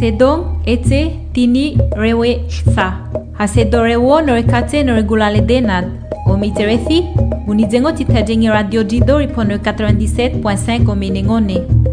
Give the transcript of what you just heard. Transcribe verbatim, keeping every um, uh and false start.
Sedong ete tini rewe sa. Hasedorewo norekate noregulale denad. Omiterethi, unizengo titajengi radio jido ripono quatre-vingt-dix-sept point cinq omenengone.